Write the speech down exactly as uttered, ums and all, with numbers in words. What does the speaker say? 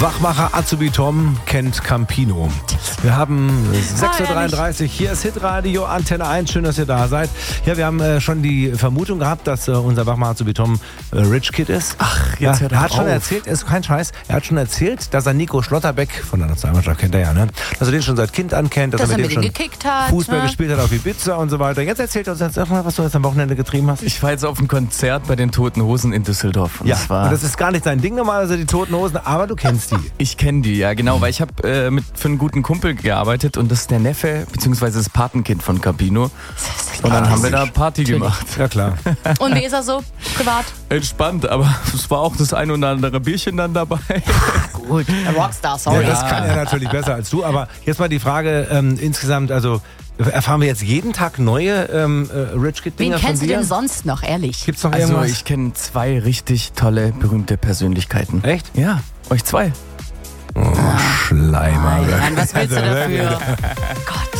Wachmacher Azubi Tom kennt Campino. Wir haben sechs Uhr dreiunddreißig, hier ist Hitradio, Antenne eins, schön, dass ihr da seid. Ja, wir haben äh, schon die Vermutung gehabt, dass äh, unser Wachmacher Azubi Tom äh, Rich Kid ist. Ach, jetzt ja, hört er er hat schon auf. erzählt, ist kein Scheiß, er hat schon erzählt, dass er Nico Schlotterbeck, von der Nationalmannschaft kennt er ja, ne? Dass er den schon seit Kind ankennt, dass, Dass er er mit mit dem ihm schon gekickt hat, Fußball ne? gespielt hat auf Ibiza und so weiter. Jetzt erzählt er uns jetzt mal, was du jetzt am Wochenende getrieben hast. Ich war jetzt auf einem Konzert bei den Toten Hosen in Düsseldorf. Und ja, das war und das ist gar nicht dein Ding normalerweise, die Toten Hosen, aber du kennst die. Ich kenne die, ja genau, weil ich habe äh, mit für einen guten Kumpel gearbeitet und das ist der Neffe bzw. das Patenkind von Campino. Und dann haben wir da Party gemacht. Ja klar. Und wie ist er so privat? Entspannt, aber es war auch das ein oder andere Bierchen dann dabei. Gut, ein Rockstar, sorry. Ja, das kann er natürlich besser als du, aber jetzt mal die Frage ähm, insgesamt, also erfahren wir jetzt jeden Tag neue ähm, äh, Rich Kid Wen Dinger von kennst du dir? denn sonst noch, ehrlich? Gibt's noch Also irgendwas? ich kenne zwei richtig tolle, berühmte Persönlichkeiten. Echt? Ja, euch zwei. Oh, Schleimer. Mann, was willst du dafür? Gott.